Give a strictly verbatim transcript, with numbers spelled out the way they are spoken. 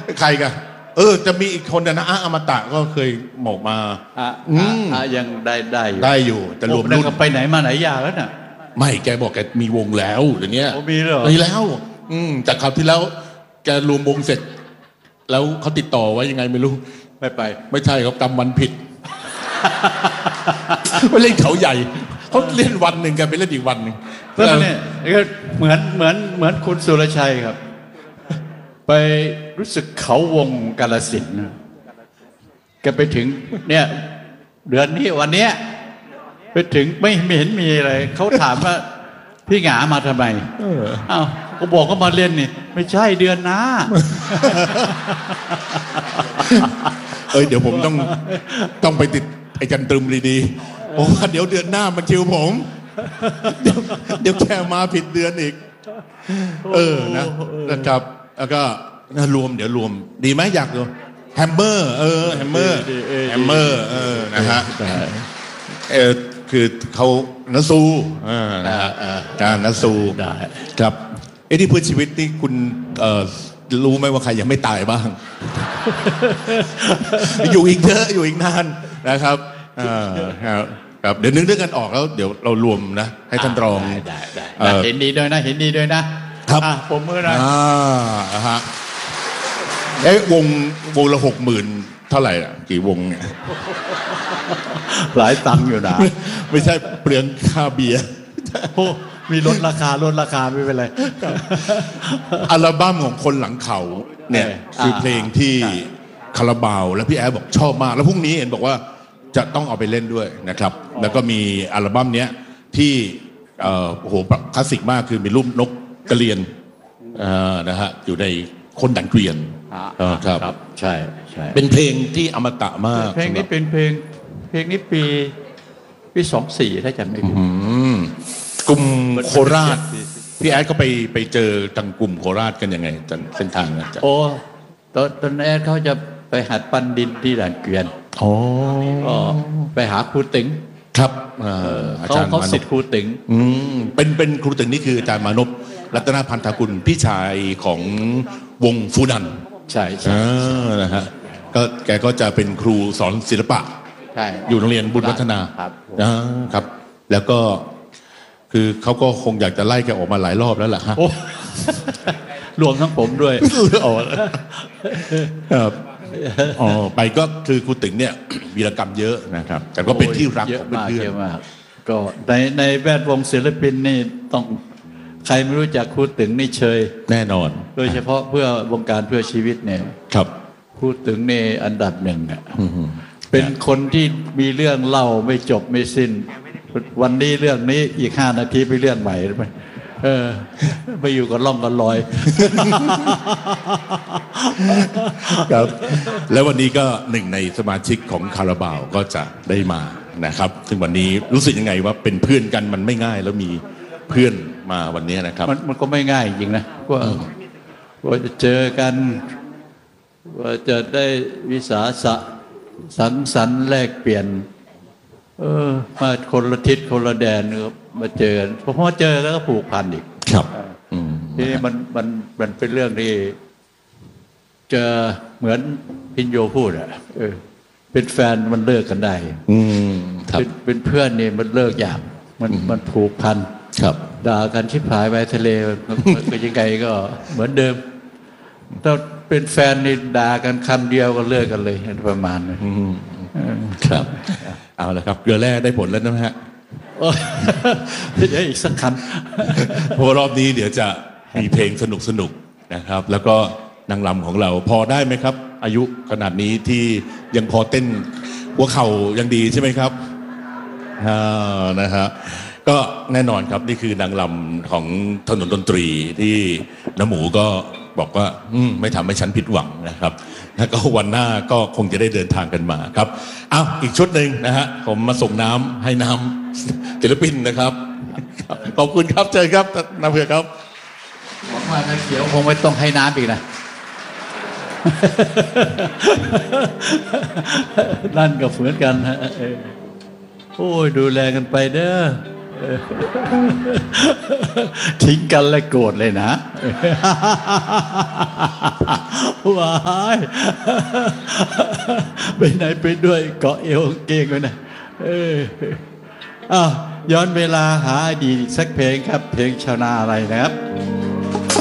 ใครกันเออจะมีอีกคนนะอาอมตะก็เคยบอกมาอ่ะอ่ะยังได้ได้อยู่ได้อยู่แต่รวมรุ่นไปไหนมาไหนยากแล้วน่ะไม่แกบอกแกมีวงแล้วอย่างเงี้ยมีเหรอมีแล้วอืมจากคราวที่แล้วแกรวมวงเสร็จแล้วเขาติดต่อไว้ยังไงไม่รู้ไม่ไปไม่ใช่เขาจำวันผิดไม่เล่นเขาใหญ่เขาเล่นวันหนึ่งกันไปเล่นอีกวันหนึ่งแล้วเนี่ยเหมือนเหมือนเหมือนคุณสุรชัยครับไปรู้สึกเขาวงกาฬสินธุ์แกไปถึงเนี่ยเดือนนี้วันเนี้ยไปถึงไม่เห็นมีอะไรเขาถามว่าพี่หงามาทำไมอ้าวก็บอกก็มาเล่นนี่ไม่ใช่เดือนหน้าเอ้ยเดี๋ยวผมต้องต้องไปติดไอ้จันตรึมดีๆโอ้เดี๋ยวเดือนหน้ามันคิวผมเดี๋ยวเดี๋ยวแค่มาผิดเดือนอีกเออนะนะครับแล้วก็รวมเดี๋ยวรวมดีไหมอยากดูแฮมเมอร์เออแฮมเมอร์แฮมเมอร์เออนะฮะเออคือเขานัสูอ่านะฮะการนัสูครับไอ้ที่เพื่อชีวิตนี่คุณเอ่อรู้ไหมว่าใครยังไม่ตายบ้างอยู่อีกเยอะอยู่อีกนานนะครับอ่าครับเดี๋ยวนึกเรื่องกันออกแล้วเดี๋ยวเรารวมนะให้ท่านรองได้ได้เห็นดีด้วยนะเห็นดีด้วยนะครับผมมือนะอ่าฮะไอ้วงวงละหกหมื่นเท่าไหร่อ่ะกี่วงเนี่ยหลายตังค์อยู่นะไม่ใช่เปลืองค่าเบียร์โอ้มีลดราคาลดราคาไม่เป็นไรอัลบั้มของคนหลังเขาเนี่ยคือเพลงที่คาราบาวและพี่แอร์บอกชอบมากแล้วพรุ่งนี้เห็นบอกว่าจะต้องเอาไปเล่นด้วยนะครับแล้วก็มีอัลบั้มเนี้ยที่โอ้โหคลาสสิกมากคือมีรูปนกกระเรียนนะฮะอยู่ในคนดังเกวียนครับใช่ใช่เป็นเพลงที่อมตะมากเพลงนี้เป็นเพลงเพลงนี้ปีปีสองสี่ถ้าจำไม่ผิดกลุ่มโคราชพี่แอดก็ไปไปเจอทางกลุ่มโคราชกันยังไงเส้นทางนะจ๊ะโอ้ตอนตอนแอดเขาจะไปหัดปั้นดินที่ด่านเกวียนโอ้ไปหาครูตึงครับอาจารย์เขาศิษย์ครูตึงเป็นเป็นครูตึงนี่คืออาจารย์มานพรัตนพันธกุลพี่ชายของวงฟูนันใช่ใช่นะฮะก็แกก็จะเป็นครูสอนศิลปะอยู่โรงเรียนบุญวัฒนาครับแล้วก็คือเขาก็คงอยากจะไล่แกออกมาหลายรอบแล้วล่ะฮะรวมทั้งผมด้วยครับอ๋อไปก็คือครูตึงเนี่ยวีรกรรมเยอะนะครับแต่ก็เป็นที่รักของเพื่อนๆก็ในในแวดวงศิลปินนี่ต้องใครไม่รู้จักครูตึงนี่เชยแน่นอนโดยเฉพาะเพื่อวงการเพื่อชีวิตเนี่ยครับครูตึงนี่อันดับหนึ่งอ่ะเป็นคนที่มีเรื่องเล่าไม่จบไม่สิ้นวันนี้เรื่องนี้อีกห้านาทีไปเรื่องใหม่ไปเออไปอยู่กับล่องกับลอยครับแล้ววันนี้ก็หนึ่งในสมาชิกของคาราบาวก็จะได้มานะครับซึ่งวันนี้รู้สึกยังไงว่าเป็นเพื่อนกันมันไม่ง่ายแล้วมีเพื่อนมาวันนี้นะครับมันมันก็ไม่ง่ายจริงนะว่าว่าจะเจอกันว่าจะได้วิสาสะสังสรรค์แลกเปลี่ยนเออมาคนละทิศคนละแดนมาเจอกันพอมาเจอแล้วก็ผูกพันอีกครับทีนี้มันมันมันเป็นเรื่องที่เจอเหมือนพิญโยพูดอ่ะเออเป็นแฟนมันเลิกกันได้เป็นเป็นเพื่อนนี่มันเลิกยากมันมันผูกพันครับด่ากันชิบหายไปทะเลก็ยังไงก็เหมือนเดิมถ้าเป็นแฟนนี่ด่ากันคำเดียวก็เลิกกันเลยประมาณนี้ครับเอาละครับเกลือแร่ได้ผลแล้วนะฮะเดี๋ยวอีกสักคันเพราะรอบนี้เดี๋ยวจะมีเพลงสนุกสนุกนะครับแล้วก็นางรำของเราพอได้ไหมครับอายุขนาดนี้ที่ยังพอเต้นหัวเข่ายังดีใช่ไหมครับนะฮะก็แน่นอนครับนี่คือนางรำของถนนดนตรีที่น้าหมูก็บอกว่าไม่ทำให้ฉันผิดหวังนะครับแล้วก็วันหน้าก็คงจะได้เดินทางกันมาครับอ้าวอีกชุดหนึ่งนะฮะผมมาส่งน้ำให้น้ำศิลปินนะครับขอบคุณครับเจอครับน้าเพื่อครับหวังว่าเดี๋ยวคงไม่ต้องให้น้ำอีกนะนั่นก็เหมือนกันฮะโอ้ยดูแลกันไปเด้อทิ้งกันและโกรธเลยนะว้ายไปไหนไปด้วยเกาะเอวเก่งเลยนะเอออ้าวย้อนเวลาหาอดีตสักเพลงครับเพลงชาวนาอะไรนะครับ